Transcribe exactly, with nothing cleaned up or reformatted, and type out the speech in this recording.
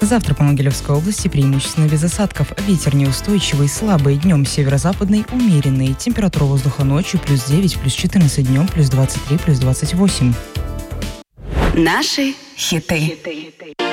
Завтра по Могилевской области преимущественно без осадков. Ветер неустойчивый, слабый. Днем северо-западный, умеренный. Температура воздуха ночью плюс девять, плюс четырнадцать, днем плюс двадцать три, плюс двадцать восемь. Наши хиты.